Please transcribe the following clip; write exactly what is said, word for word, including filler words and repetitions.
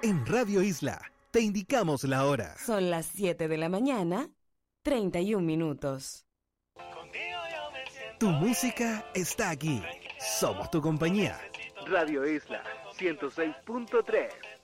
En Radio Isla te indicamos la hora. Son las siete de la mañana, treinta y un minutos. Tu música está aquí. Somos tu compañía. Radio Isla ciento seis punto tres.